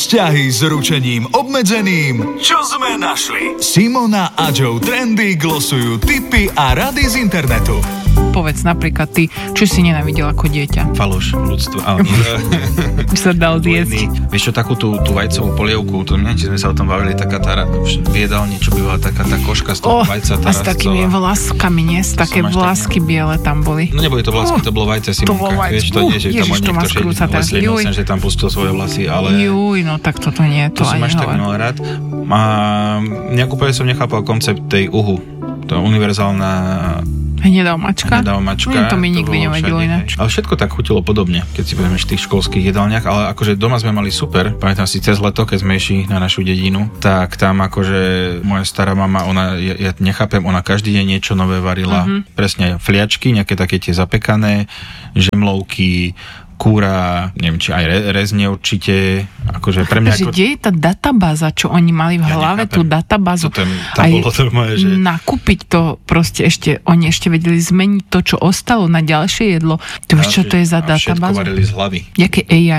Vzťahy s ručením obmedzeným. Čo sme našli? Simona a Joe Trendy glosujú tipy a rady z internetu. Povedz napríklad ty, čo si nenávidel ako dieťa. Faloš, ľudstvo. Už sa dal zjesť. Vieš čo, takú tú vajcovú polievku, to neviem, či sme sa o tom bavili, taká tá v jedálni, čo bývala taká tá koška z toho vajca. A s takými vláskami, nie? Také vlásky biele tam boli. No neboli to vlásky, to bolo vajce, Simonka. Vieš, to nie, že tam Ježiš, to má skrúca teraz. že tam pustil svoje vlasy, ale... Juj, no tak toto nie, to som ani až tak mal rád. A nejak úplne som nechápal koncept tej uhu. To univerzálna... Hnedá omačka? To mi nikdy nevadilo ináč. Ale všetko tak chutilo podobne, keď si budeme v tých školských jedálniach, ale akože doma sme mali super. Pamätám si cez leto, keď sme išli na našu dedinu, tak tam akože moja stará mama, ja nechápem, ona každý deň niečo nové varila. Presne fliačky, nejaké také tie zapekané, žemlovky, kúra, neviem, či aj rezne určite, akože pre mňa... Kde je tá databáza, čo oni mali v hlave, tú databázu? Tam bolo to moje, že... Nakúpiť to proste oni ešte vedeli zmeniť to, čo ostalo na ďalšie jedlo. Ty vieš, čo to je za databázu? Všetko varili z hlavy. Jaké AI?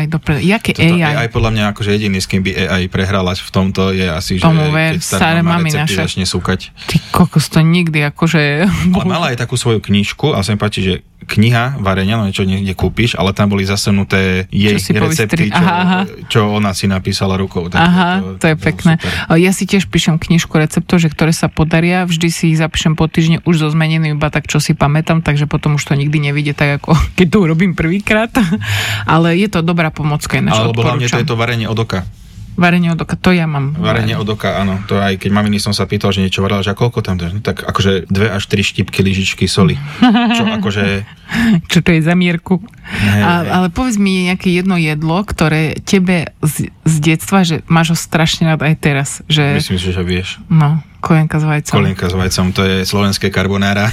AI podľa mňa akože jediný, s kým by AI prehrala v tomto, je asi, že keď stará mama recepty začne súkať. Ty kokos, to nikdy akože... Ale mala aj takú svoju knižku, ale sa mi páči, že kniha varenia, no niečo niekde kúpiš, ale tam boli zasenuté jej recepty, čo ona si napísala rukou. Tak to je pekné. Super. Ja si tiež píšem knižku receptov, že ktoré sa podaria, vždy si ich zapíšem po týždni už so zmeneným, iba tak, čo si pamätám, takže potom už to nikdy nevidie tak, ako keď to urobím prvýkrát. Ale je to dobrá pomocka. Alebo hlavne to je to varenie od oka. Varenie od oka, to ja mám. Varenie od oka, áno. To aj keď maminy som sa pýtal, že niečo varila, že koľko tam dáš? No, tak akože 2 až 3 štipky lyžičky soli. Čo akože... Čo to je za mierku? Ale povedz mi nejaké jedno jedlo, ktoré tebe z detstva, že máš ho strašne rád aj teraz. Že... Myslím si, že vieš. No, kolienka s vajcom. Kolienka s vajcom, to je slovenské carbonara.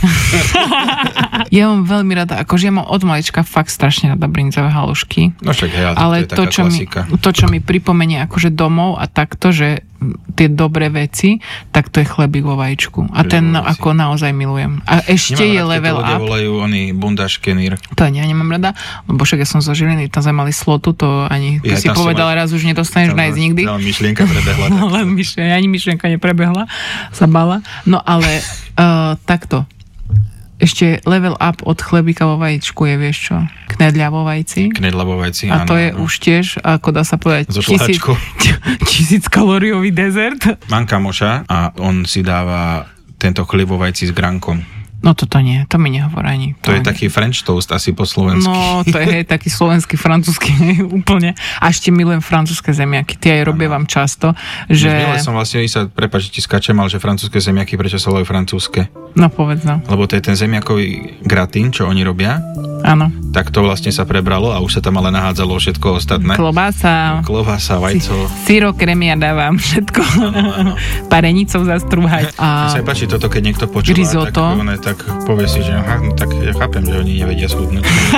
Ja mám veľmi rada, akože ja mám od malička fakt strašne rada brinzové halušky. No však ale to je taká klasika. To, čo mi pripomenie akože domov a takto, že tie dobré veci, tak to je chlebík vo vajíčku. A ten ako naozaj milujem. A ešte je level up. Volajú oni bundáš kenír. To ja nemám rada, lebo však ja som zo Žiliny, tam sme mali slotu, to ani ty si povedal raz už nedostaneš nájsť nikdy. Len myšlienka prebehla. Ani myšlienka neprebehla, sa bala. No ale takto. Ešte level up od chlebíka vo vajíčku je, vieš čo? Knedľa vo vajci. A to je už tiež, ako dá sa povedať, 1000 kalóriový dezert. Mám kamoša a on si dáva tento chlieb vo vajci s gránkom. No toto nie, to mi nehovor ani. To je taký French toast asi po slovensky. No, to je taký slovenský, francúzsky, úplne. A ešte milujem francúzske zemiaky. Tie aj robievam často, že... Milé som vlastne, prepáč, že ti skačem, ale že francúzske zemiaky, prečo sa volajú francúzske? No, povedz no. Lebo to je ten zemiakový gratín, čo oni robia. Áno. Tak to vlastne sa prebralo a už sa tam ale nahádzalo všetko ostatné. Klobása, vajco. Syro, kremia dávam, všetko. Áno. Parenicou zastrúhať. A sa mi páči toto, keď niekto počúva, tak povie si, že tak ja chápem, že oni nevedia schudnúť.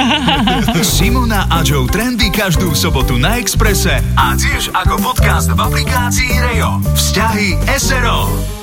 Simona a Joe Trendy každú sobotu na Expresse a tiež ako podcast v aplikácii Rejo. Vzťahy SRO.